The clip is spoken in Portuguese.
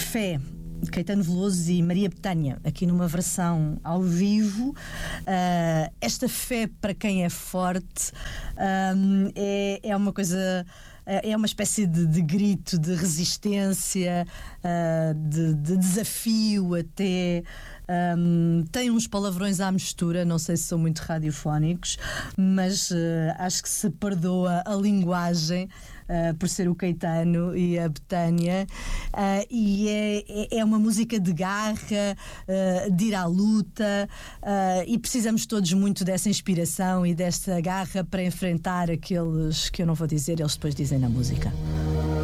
Fé, Caetano Veloso e Maria Bethânia, aqui numa versão ao vivo. Esta fé para quem é forte é uma coisa, é uma espécie de grito, de resistência, de desafio até. Tem uns palavrões à mistura, não sei se são muito radiofónicos, mas acho que se perdoa a linguagem por ser o Caetano e a Bethânia, e é uma música de garra, de ir à luta, e precisamos todos muito dessa inspiração e desta garra para enfrentar aqueles que eu não vou dizer, eles depois dizem na música.